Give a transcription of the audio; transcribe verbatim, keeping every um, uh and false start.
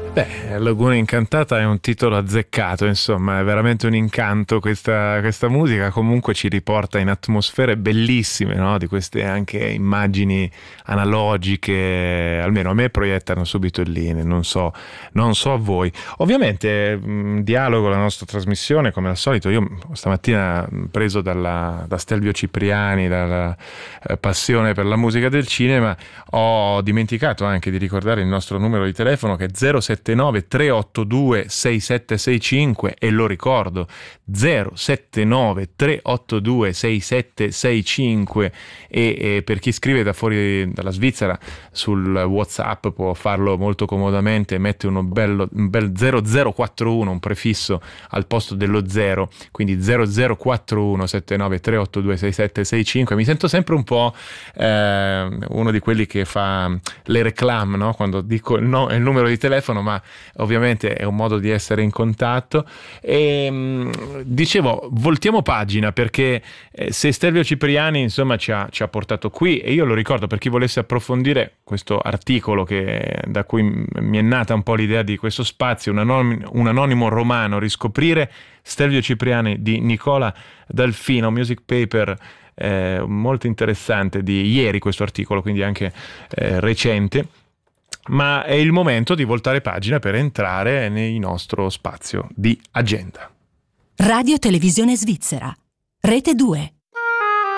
Beh, Laguna Incantata è un titolo azzeccato, insomma, è veramente un incanto questa, questa musica, comunque ci riporta in atmosfere bellissime, no? Di queste anche immagini analogiche, almeno a me proiettano subito lì, non so, non so a voi. Ovviamente mh, dialogo la nostra trasmissione, come al solito, io stamattina preso dalla, da Stelvio Cipriani, dalla eh, passione per la musica del cinema, ho dimenticato anche di ricordare il nostro numero di telefono che è zero sette nove tre otto due sei sette sei cinque, e lo ricordo zero sette nove tre otto due sei sette sei cinque, e, e per chi scrive da fuori dalla Svizzera sul WhatsApp può farlo molto comodamente, mette uno bello, un bel zero zero quattro uno, un prefisso al posto dello zero, quindi zero zero quattro uno sette nove tre otto due sei sette sei cinque. Mi sento sempre un po' eh, uno di quelli che fa le reclame, no? Quando dico il, no, il numero di telefono, ma ovviamente è un modo di essere in contatto. E mh, dicevo, voltiamo pagina, perché eh, se Stelvio Cipriani insomma ci ha, ci ha portato qui, e io lo ricordo per chi volesse approfondire questo articolo che, da cui mi è nata un po' l'idea di questo spazio, un, anonim, un anonimo romano, riscoprire Stelvio Cipriani di Nicola Dalfino, music paper eh, molto interessante di ieri, questo articolo, quindi anche eh, recente. Ma è il momento di voltare pagina per entrare nel nostro spazio di agenda. Radio Televisione Svizzera, Rete due.